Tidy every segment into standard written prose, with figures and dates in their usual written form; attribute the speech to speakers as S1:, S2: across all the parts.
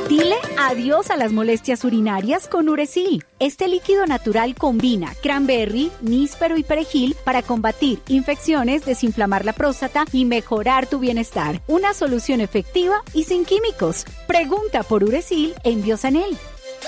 S1: Dile adiós a las molestias urinarias con Uracil. Este líquido natural combina cranberry, níspero y perejil para combatir infecciones, desinflamar la próstata y mejorar tu bienestar. Una solución efectiva y sin químicos. Pregunta por Uracil en Biosanel.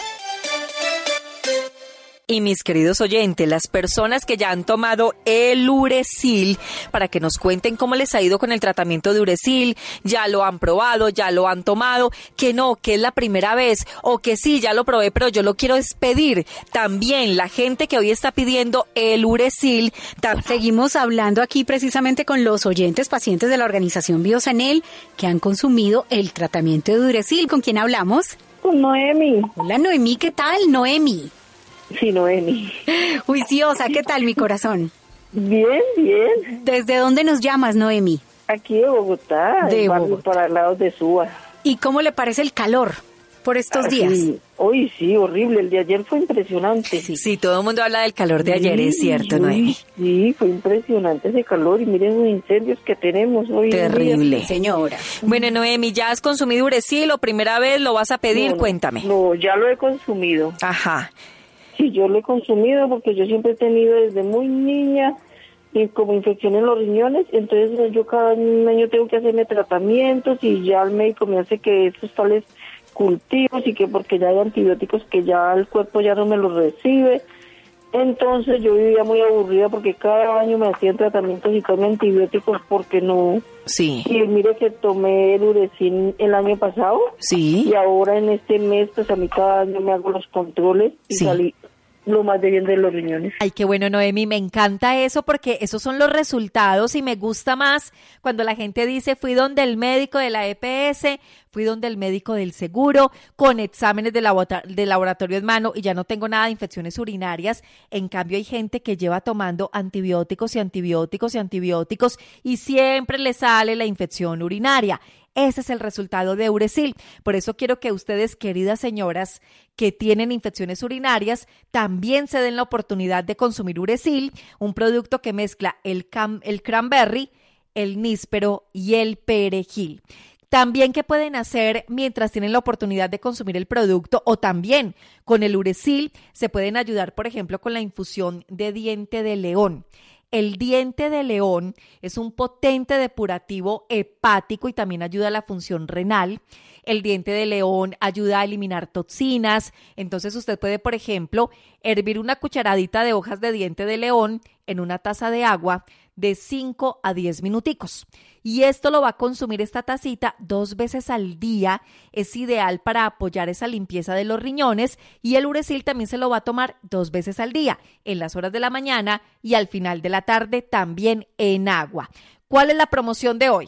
S2: Y mis queridos oyentes, las personas que ya han tomado el Uracil, para que nos cuenten cómo les ha ido con el tratamiento de Uracil, ya lo han probado, ya lo han tomado, que no, que es la primera vez, o que sí, ya lo probé, pero yo lo quiero despedir. También la gente que hoy está pidiendo el Uracil.
S1: Seguimos hablando aquí precisamente con los oyentes pacientes de la organización Biosanel que han consumido el tratamiento de Uracil. ¿Con quién hablamos?
S3: Con Noemi.
S1: Hola Noemi, ¿qué tal Noemi?
S3: Sí, Noemi.
S1: Juiciosa, ¿qué tal mi corazón?
S3: Bien, bien.
S1: ¿Desde dónde nos llamas, Noemi?
S3: Aquí de Bogotá, para el lado de Suba.
S1: ¿Y cómo le parece el calor por estos días?
S3: Sí. Hoy sí, horrible. El de ayer fue impresionante.
S2: Sí, todo el mundo habla del calor de ayer, es cierto, Noemi.
S3: Sí, fue impresionante ese calor y miren los incendios que tenemos hoy.
S2: Terrible.
S1: Señora.
S2: Bueno, Noemi, ¿ya has consumido Uracil o primera vez lo vas a pedir? Cuéntame.
S3: No, ya lo he consumido.
S2: Ajá.
S3: Sí, yo lo he consumido porque yo siempre he tenido desde muy niña como infección en los riñones, entonces yo cada año tengo que hacerme tratamientos y ya el médico me hace que estos tales cultivos y que porque ya hay antibióticos que ya el cuerpo ya no me los recibe. Entonces yo vivía muy aburrida porque cada año me hacían tratamientos y con antibióticos porque no.
S2: Sí.
S3: Y mire que tomé el Uracil el año pasado.
S2: Sí.
S3: Y ahora en este mes, pues a mí cada año me hago los controles y salí lo más de bien de los riñones.
S2: Ay, qué bueno, Noemi, me encanta eso porque esos son los resultados y me gusta más cuando la gente dice fui donde el médico de la EPS, fui donde el médico del seguro, con exámenes de laboratorio en mano y ya no tengo nada de infecciones urinarias. En cambio hay gente que lleva tomando antibióticos y antibióticos y antibióticos y siempre le sale la infección urinaria. Ese es el resultado de Uracil. Por eso quiero que ustedes, queridas señoras que tienen infecciones urinarias, también se den la oportunidad de consumir Uracil, un producto que mezcla el cranberry, el níspero y el perejil. También, ¿qué pueden hacer mientras tienen la oportunidad de consumir el producto? O también con el Uracil se pueden ayudar, por ejemplo, con la infusión de diente de león. El diente de león es un potente depurativo hepático y también ayuda a la función renal. El diente de león ayuda a eliminar toxinas. Entonces usted puede, por ejemplo, hervir una cucharadita de hojas de diente de león en una taza de agua de 5 a 10 minuticos. Y esto lo va a consumir esta tacita 2 veces al día. Es ideal para apoyar esa limpieza de los riñones y el Uracil también se lo va a tomar 2 veces al día, en las horas de la mañana y al final de la tarde también en agua. ¿Cuál es la promoción de hoy?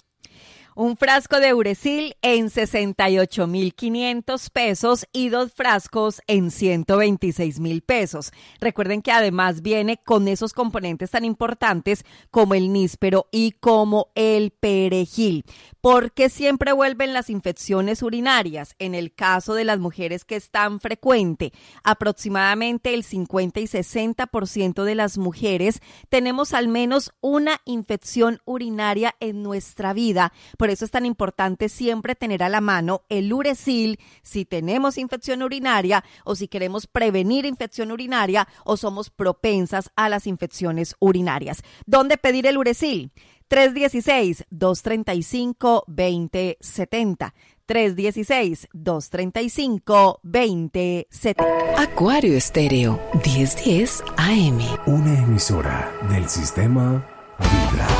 S2: Un frasco de Uracil en 68,500 pesos y 2 frascos en 126,000 pesos. Recuerden que además viene con esos componentes tan importantes como el níspero y como el perejil. ¿Por qué siempre vuelven las infecciones urinarias? En el caso de las mujeres que es tan frecuente, aproximadamente el 50 y 60% de las mujeres tenemos al menos una infección urinaria en nuestra vida. Por eso es tan importante siempre tener a la mano el Uracil si tenemos infección urinaria o si queremos prevenir infección urinaria o somos propensas a las infecciones urinarias. ¿Dónde pedir el Uracil? 316-235-2070. 316-235-2070.
S4: Acuario Estéreo 1010 AM.
S5: Una emisora del sistema Vibra.